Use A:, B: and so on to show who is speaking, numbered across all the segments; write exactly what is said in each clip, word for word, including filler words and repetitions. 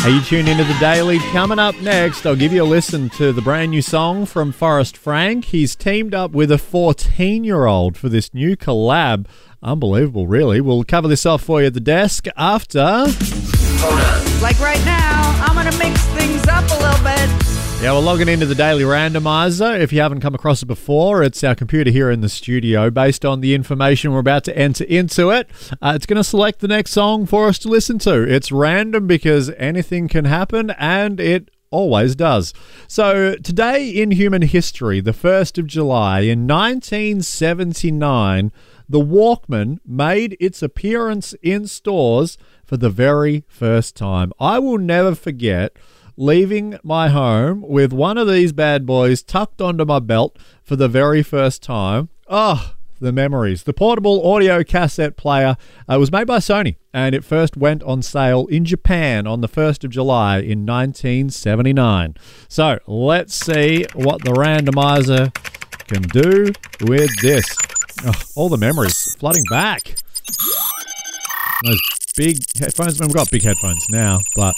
A: Are you tuned into the Daily? Coming up next, I'll give you a listen to the brand new song from Forrest Frank. He's teamed up with a fourteen-year-old for this new collab. Unbelievable, really. We'll cover this off for you at the desk after...
B: Hold up. Like right now, I'm going to mix things up a little bit.
A: Yeah, we're logging into the Daily Randomizer. If you haven't come across it before, it's our computer here in the studio. Based on the information we're about to enter into it, uh, it's going to select the next song for us to listen to. It's random because anything can happen, and it always does. So today in human history, the first of July, in nineteen seventy-nine, the Walkman made its appearance in stores for the very first time. I will never forget leaving my home with one of these bad boys tucked onto my belt for the very first time. Oh, the memories. The portable audio cassette player uh, was made by Sony, and it first went on sale in Japan on the first of July in nineteen seventy-nine. So let's see what the randomizer can do with this. Oh, all the memories flooding back. Those big headphones. We've got big headphones now, but...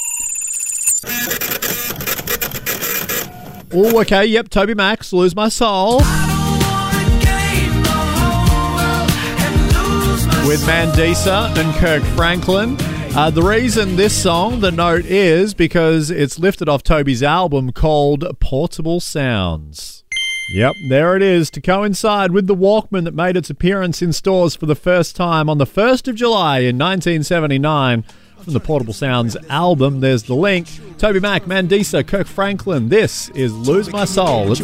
A: Oh, okay, yep, Toby Max, Lose My Soul. With Mandisa and Kirk Franklin. Uh, the reason this song, the note, is because it's lifted off Toby's album called Portable Sounds. Yep, there it is, to coincide with the Walkman that made its appearance in stores for the first time on the first of July in nineteen seventy-nine. From the Portable Sounds album, there's the link. Toby Mac, Mandisa, Kirk Franklin. This is Lose My Soul. It's